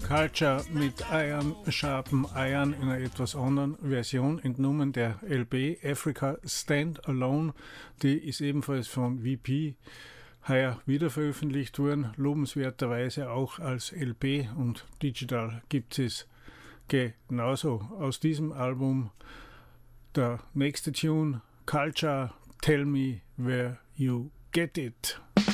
Culture mit Iron Sharpen Iron in einer etwas anderen Version, entnommen der LP Africa Stand Alone. Die ist ebenfalls von VP heuer wieder veröffentlicht worden, lobenswerterweise auch als LP und digital gibt es genauso. Aus diesem Album der nächste Tune, Culture, Tell Me Where You Get It.